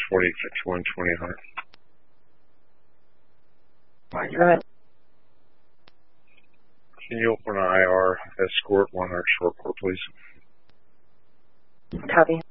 4051 Right. Can you open an IR escort 1 short port, please? Copy.